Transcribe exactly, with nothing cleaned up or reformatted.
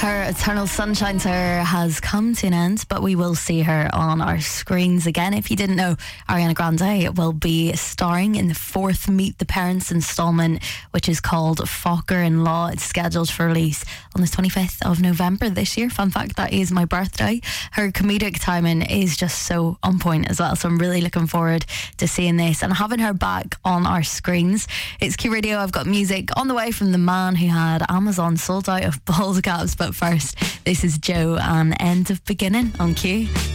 Her Eternal Sunshine Tour has come to an end, but we will see her on our screens again. If you didn't know, Ariana Grande will be starring in the fourth Meet the Parents instalment, which is called Focker in Law. It's scheduled for release on the twenty-fifth of November this year. Fun fact, that is my birthday. Her comedic timing is just so on point as well, so I'm really looking forward to seeing this and having her back on our screens. It's Q Radio. I've got music on the way from the man who had Amazon sold out of bald caps. But first, this is Joe and End of Beginning on Q.